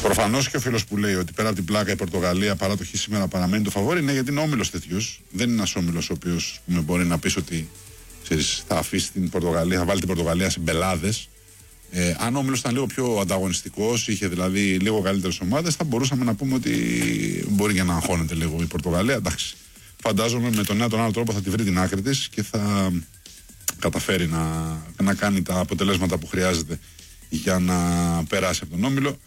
Προφανώς και ο φίλος που λέει ότι πέρα από την πλάκα η Πορτογαλία παρά το χ σήμερα παραμένει το φαβόρι, είναι γιατί είναι όμιλος τέτοιος. Δεν είναι ένας όμιλος ο οποίος μπορεί να πει ότι ξέρεις, θα αφήσει την Πορτογαλία, θα βάλει την Πορτογαλία σε μπελάδες. Αν ο όμιλος ήταν λίγο πιο ανταγωνιστικός, είχε δηλαδή λίγο καλύτερες ομάδες, θα μπορούσαμε να πούμε ότι μπορεί και να αγχώνεται λίγο η Πορτογαλία. Εντάξει. Φαντάζομαι με τον άλλο τρόπο θα τη βρει την άκρη της και θα καταφέρει να κάνει τα αποτελέσματα που χρειάζεται για να περάσει από τον όμιλο.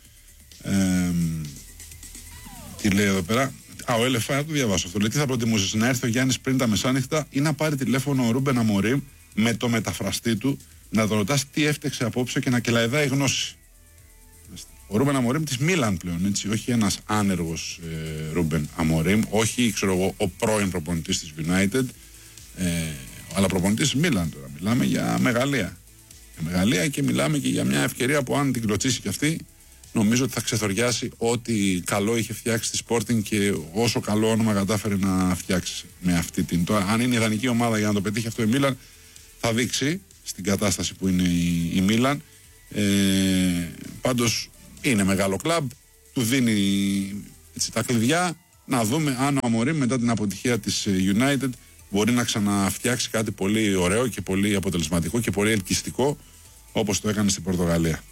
Τι λέει εδώ πέρα? Ο Ελεφά, να το διαβάσω αυτό. Λέει, τι θα προτιμούσες, να έρθει ο Γιάννης πριν τα μεσάνυχτα ή να πάρει τηλέφωνο ο Ρούμπεν Αμορίμ με το μεταφραστή του, να τον ρωτάς τι έφτεξε απόψε και να κελαεδάει γνώση. Ο Ρούμπεν Αμορίμ της Μίλαν πλέον, έτσι, όχι ένας άνεργος Ρούμπεν Αμορίμ, όχι ξέρω εγώ ο πρώην προπονητής της United, αλλά προπονητής της Μίλαν τώρα. Μιλάμε για μεγαλεία. Μεγαλεία και μιλάμε και για μια ευκαιρία που αν την κλωτσίσει κι αυτή, νομίζω ότι θα ξεθοριάσει ό,τι καλό είχε φτιάξει στη Sporting και όσο καλό όνομα κατάφερε να φτιάξει με αυτή την. Τώρα, αν είναι ιδανική ομάδα για να το πετύχει αυτό η Μίλαν, θα δείξει στην κατάσταση που είναι η Μίλαν. Πάντως είναι μεγάλο κλαμπ, του δίνει έτσι, τα κλειδιά. Να δούμε αν ο Αμορίμ μετά την αποτυχία της United μπορεί να ξαναφτιάξει κάτι πολύ ωραίο και πολύ αποτελεσματικό και πολύ ελκυστικό όπως το έκανε στην Πορτογαλία.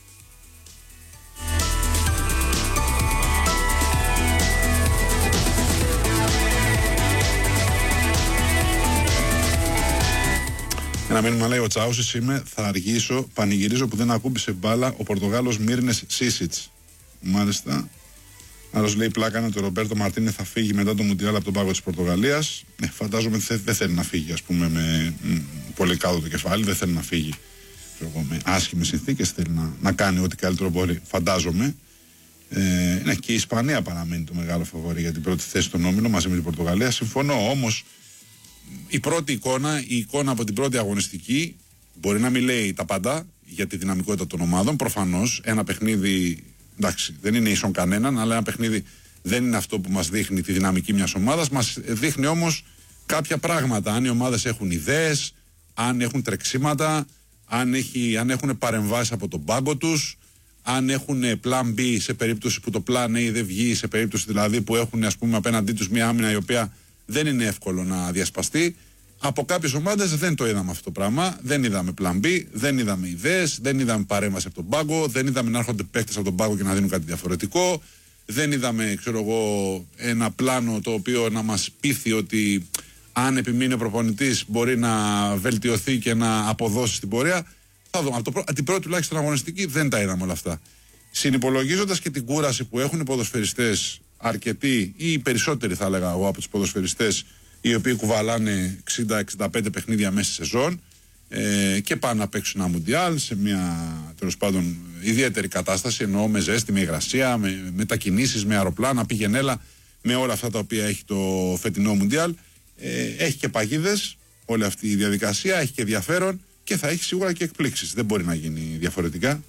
Ένα μήνυμα λέει ο Τσάουσης είμαι, θα αργήσω, πανηγυρίζω που δεν ακούμπησε μπάλα ο Πορτογάλος Μύρνες Σίσιτς. Μάλιστα. Άλλος λέει πλάκα είναι ότι ο Ρομπέρτο Μαρτίνε θα φύγει μετά το Μουντιάλ από τον πάγκο της Πορτογαλίας. Φαντάζομαι ότι δεν θέλει να φύγει, ας πούμε, με πολύ κάτω το κεφάλι, δεν θέλει να φύγει με άσχημες συνθήκες, θέλει να κάνει ό,τι καλύτερο μπορεί, φαντάζομαι. Και η Ισπανία παραμένει το μεγάλο φαβορί για την πρώτη θέση στον όμιλο μαζί με την Πορτογαλία. Συμφωνώ, όμως η πρώτη εικόνα, η εικόνα από την πρώτη αγωνιστική μπορεί να μην λέει τα πάντα για τη δυναμικότητα των ομάδων. Προφανώς ένα παιχνίδι, εντάξει, δεν είναι ίσον κανέναν, αλλά ένα παιχνίδι δεν είναι αυτό που μας δείχνει τη δυναμική μιας ομάδας. Μας δείχνει όμως κάποια πράγματα. Αν οι ομάδες έχουν ιδέες, αν έχουν τρεξίματα, αν έχουν παρεμβάσει από τον πάγκο τους, αν έχουν plan B σε περίπτωση που το plan A δεν βγει, σε περίπτωση δηλαδή που έχουν ας πούμε απέναντί τους μια άμυνα η οποία δεν είναι εύκολο να διασπαστεί. Από κάποιες ομάδες δεν το είδαμε αυτό το πράγμα. Δεν είδαμε plan B, δεν είδαμε ιδέες, δεν είδαμε παρέμβαση από τον πάγκο, δεν είδαμε να έρχονται παίκτες από τον πάγκο και να δίνουν κάτι διαφορετικό. Δεν είδαμε, ξέρω εγώ, ένα πλάνο το οποίο να μας πείθει ότι αν επιμείνει ο προπονητής μπορεί να βελτιωθεί και να αποδώσει στην πορεία. Θα δούμε. Από την πρώτη τουλάχιστον αγωνιστική δεν τα είδαμε όλα αυτά. Συνυπολογίζοντας και την κούραση που έχουν οι ποδοσφαιριστές, αρκετοί ή οι περισσότεροι θα έλεγα εγώ από τους ποδοσφαιριστές, οι οποίοι κουβαλάνε 60-65 παιχνίδια μέσα στη σεζόν και πάνε να παίξουν ένα Μουντιάλ σε μια τέλος πάντων ιδιαίτερη κατάσταση, εννοώ με ζέστη, με υγρασία, με μετακινήσεις, με αεροπλάνα, πηγενέλα, με όλα αυτά τα οποία έχει το φετινό Μουντιάλ. Έχει και παγίδες όλη αυτή η διαδικασία, έχει και ενδιαφέρον και θα έχει σίγουρα και εκπλήξεις. Δεν μπορεί να γίνει διαφορετικά.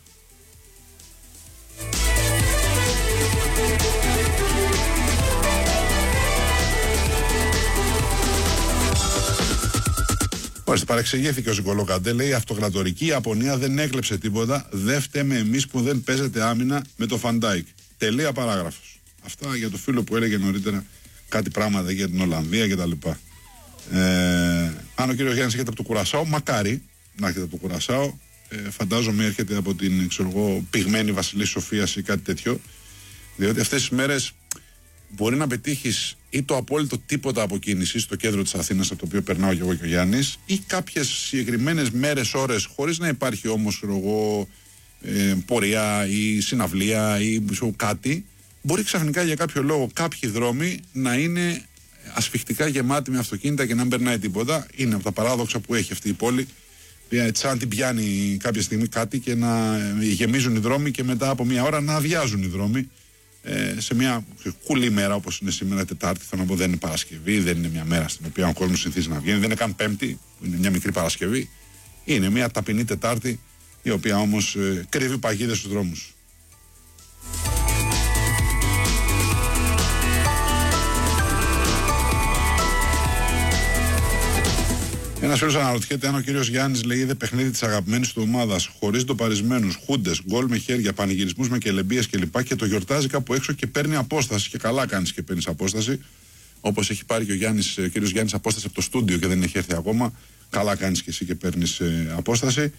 Παρεξηγήθηκε ο Ζικολό Καντέ, λέει αυτοκρατορική Ιαπωνία δεν έκλεψε τίποτα. Δεν φταίμε εμείς που δεν παίζεται άμυνα με το Φαντάικ. Τελεία παράγραφος. Αυτά για το φίλο που έλεγε νωρίτερα κάτι πράγματα για την Ολλανδία κτλ. Αν ο κύριος Γιάννης έρχεται από το Κουρασάο, μακάρι να έρχεται από το Κουρασάο. Φαντάζομαι έρχεται από την πυγμένη Βασιλή Σοφίας ή κάτι τέτοιο. Διότι αυτές τις μέρες μπορεί να πετύχεις ή το απόλυτο τίποτα από κίνηση στο κέντρο της Αθήνας, από το οποίο περνάω και εγώ και ο Γιάννης, ή κάποιες συγκεκριμένες μέρες, ώρες, χωρίς να υπάρχει όμως πορεία ή συναυλία ή κάτι. Μπορεί ξαφνικά για κάποιο λόγο κάποιοι δρόμοι να είναι ασφιχτικά γεμάτοι με αυτοκίνητα και να μην περνάει τίποτα. Είναι από τα παράδοξα που έχει αυτή η πόλη. Σαν την πιάνει κάποια στιγμή κάτι και να γεμίζουν οι δρόμοι και μετά από μια ώρα να αδειάζουν οι δρόμοι. Σε μια κουλή μέρα όπως είναι σήμερα Τετάρτη, θέλω να πω, δεν είναι Παρασκευή, δεν είναι μια μέρα στην οποία ο κόσμος συνηθίζει να βγαίνει, δεν είναι καν Πέμπτη που είναι μια μικρή Παρασκευή, είναι μια ταπεινή Τετάρτη η οποία όμως κρύβει παγίδες στους δρόμους. Ένας φίλος αναρωτιέται αν ο κύριος Γιάννης λέει είδε παιχνίδι της αγαπημένης του ομάδας χωρίς ντοπαρισμένους, χούντες, γκολ με χέρια, πανηγυρισμούς με κελεμπίες κλπ. Και το γιορτάζει κάπου έξω και παίρνει απόσταση. Και καλά κάνεις και παίρνεις απόσταση. Όπως έχει πάρει και ο κύριος Γιάννης απόσταση από το στούντιο και δεν έχει έρθει ακόμα. Καλά κάνεις και εσύ και παίρνεις απόσταση.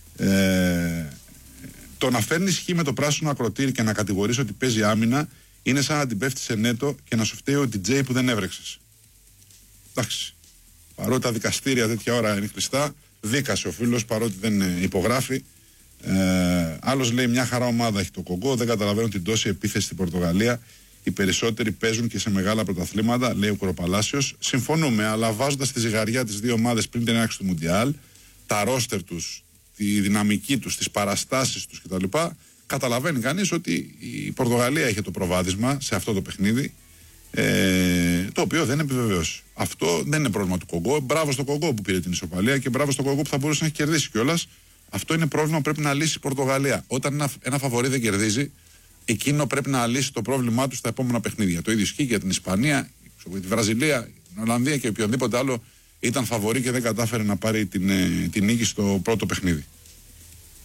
Το να φέρνεις χ με το πράσινο ακροτήρι και να κατηγορείς ότι παίζει άμυνα είναι σαν να την πέφτει σε νέτο και να σου φταίει ο DJ που δεν έβρεξες. Εντάξει. Παρότι τα δικαστήρια τέτοια ώρα είναι κλειστά, δίκασε ο φίλος παρότι δεν υπογράφει. Άλλος λέει μια χαρά ομάδα έχει το Κογκό, δεν καταλαβαίνω την τόση επίθεση στην Πορτογαλία. Οι περισσότεροι παίζουν και σε μεγάλα πρωταθλήματα, λέει ο Κοροπαλάσιος. Συμφωνούμε, αλλά βάζοντας τη ζυγαριά τις δύο ομάδες πριν την έναρξη του Μουντιάλ, τα ρόστερ τους, τη δυναμική τους, τις παραστάσεις τους κτλ., καταλαβαίνει κανείς ότι η Πορτογαλία είχε το προβάδισμα σε αυτό το παιχνίδι. Το οποίο δεν επιβεβαίωσε. Αυτό δεν είναι πρόβλημα του Κογκό. Μπράβο στο Κογκό που πήρε την ισοπαλία και μπράβο στο Κογκό που θα μπορούσε να έχει κερδίσει κιόλας. Αυτό είναι πρόβλημα που πρέπει να λύσει η Πορτογαλία. Όταν ένα φαβορί δεν κερδίζει, εκείνο πρέπει να λύσει το πρόβλημά του στα επόμενα παιχνίδια. Το ίδιο ισχύει για την Ισπανία, τη Βραζιλία, την Ολλανδία και οποιονδήποτε άλλο ήταν φαβορί και δεν κατάφερε να πάρει την νίκη στο πρώτο παιχνίδι.